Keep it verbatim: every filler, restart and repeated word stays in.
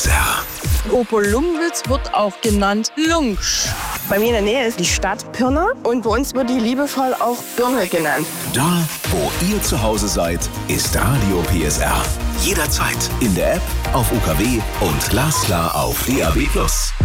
R. Oberlungwitz wird auch genannt Lungsch. Bei mir in der Nähe ist die Stadt Pirna und bei uns wird die liebevoll auch Birne genannt. Da, wo ihr zu Hause seid, ist Radio P S R. Jederzeit in der App, auf U K W und glasklar auf D A B plus.